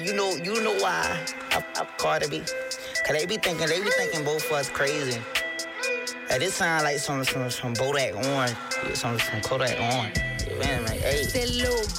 You know why I Cardi B? Cause they be thinking both of us crazy. This sound like some Bodak Orange, some Kodak Orange. Man, like, hey. That little